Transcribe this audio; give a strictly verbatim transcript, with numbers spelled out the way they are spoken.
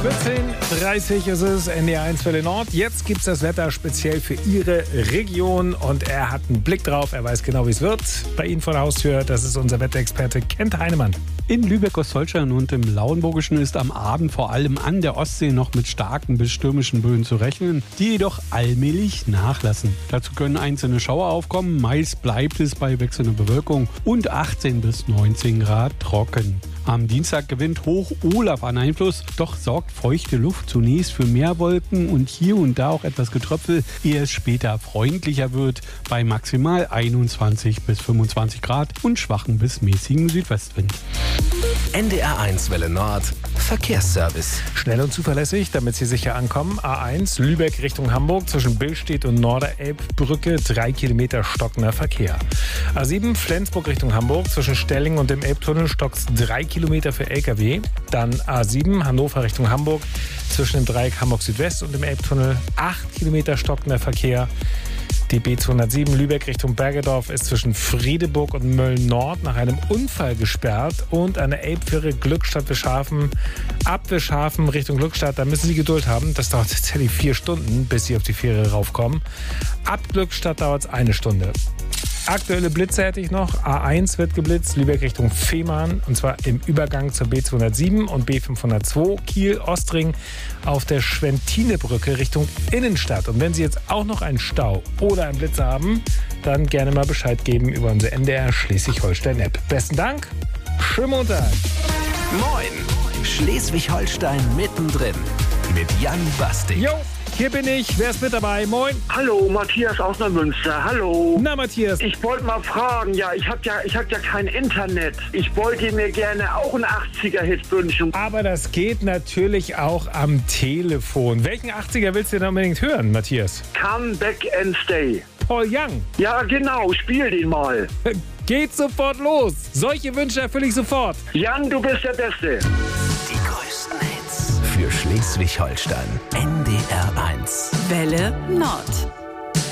vierzehn Uhr dreißig ist es, N D R eins Welle Nord. Jetzt gibt es das Wetter speziell für Ihre Region und er hat einen Blick drauf. Er weiß genau, wie es wird. Bei Ihnen vor der Haustür, das ist unser Wetterexperte Kent Heinemann. In Lübeck-Ostholstein und im Lauenburgischen ist am Abend vor allem an der Ostsee noch mit starken bis stürmischen Böen zu rechnen, die jedoch allmählich nachlassen. Dazu können einzelne Schauer aufkommen, meist bleibt es bei wechselnder Bewölkung und achtzehn bis neunzehn Grad trocken. Am Dienstag gewinnt Hoch Olaf an Einfluss, doch sorgt feuchte Luft zunächst für mehr Wolken und hier und da auch etwas Getröpfel, ehe es später freundlicher wird, bei maximal einundzwanzig bis fünfundzwanzig Grad und schwachen bis mäßigen Südwestwind. N D R eins Welle Nord, Verkehrsservice. Schnell und zuverlässig, damit Sie sicher ankommen. A eins, Lübeck Richtung Hamburg, zwischen Billstedt und Norderelbbrücke, drei Kilometer stockender Verkehr. A sieben, Flensburg Richtung Hamburg, zwischen Stelling und dem Elbtunnel stockt drei Kilometer für L K W. Dann A sieben, Hannover Richtung Hamburg, zwischen dem Dreieck Hamburg Südwest und dem Elbtunnel, acht Kilometer stockender Verkehr. Die B zweihundertsieben Lübeck Richtung Bergedorf ist zwischen Friedeburg und Mölln-Nord nach einem Unfall gesperrt und eine Elbfähre Glückstadt-Wischhafen ab Wischhafen Richtung Glückstadt. Da müssen Sie Geduld haben. Das dauert tatsächlich vier Stunden, bis Sie auf die Fähre raufkommen. Ab Glückstadt dauert es eine Stunde. Aktuelle Blitze hätte ich noch. A eins wird geblitzt, Lübeck Richtung Fehmarn, und zwar im Übergang zur B zweihundertsieben und B fünfhundertzwei, Kiel-Ostring auf der Schwentinebrücke Richtung Innenstadt. Und wenn Sie jetzt auch noch einen Stau oder einen Blitz haben, dann gerne mal Bescheid geben über unsere N D R Schleswig-Holstein-App. Besten Dank, schönen Montag. Moin, Schleswig-Holstein mittendrin mit Jan Bastik. Jo, hier bin ich. Wer ist mit dabei? Moin. Hallo, Matthias aus Neumünster. Hallo. Na, Matthias. Ich wollte mal fragen, ja, ich habe ja, ich hab ja kein Internet. Ich wollte mir gerne auch einen achtziger-Hit wünschen. Aber das geht natürlich auch am Telefon. Welchen achtziger willst du denn unbedingt hören, Matthias? Come Back and Stay. Paul Young. Ja, genau, spiel den mal. Geht sofort los. Solche Wünsche erfülle ich sofort. Jan, du bist der Beste. Die größten Hits für Schleswig-Holstein. N D R eins. Welle Nord.